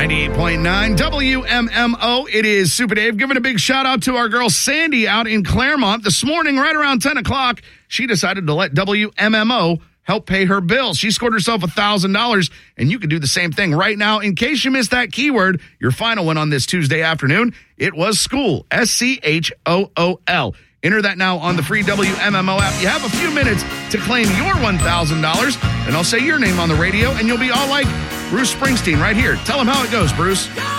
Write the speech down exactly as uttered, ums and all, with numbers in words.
ninety-eight point nine W M M O. It is Super Dave giving a big shout out to our girl Sandy out in Claremont. This morning, right around ten o'clock, she decided to let W M M O help pay her bills. She scored herself one thousand dollars, and you can do the same thing right now. In case you missed that keyword, your final one on this Tuesday afternoon, it was school, S C H O O L. Enter that now on the free W M M O app. You have a few minutes to claim your one thousand dollars, and I'll say your name on the radio, and you'll be all like Bruce Springsteen right here. Tell him how it goes, Bruce.